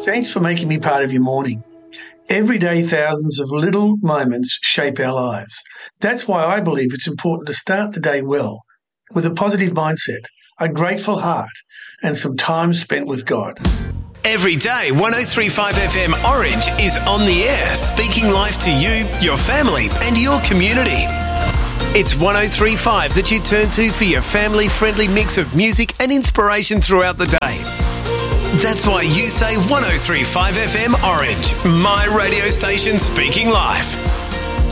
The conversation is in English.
Thanks for making me part of your morning. Every day, thousands of little moments shape our lives. That's why I believe it's important to start the day well, with a positive mindset, a grateful heart, and some time spent with God. Every day, 103.5 FM Orange is on the air, speaking life to you, your family, and your community. It's 103.5 that you turn to for your family-friendly mix of music and inspiration throughout the day. That's why you say 103.5 FM Orange, my radio station speaking life.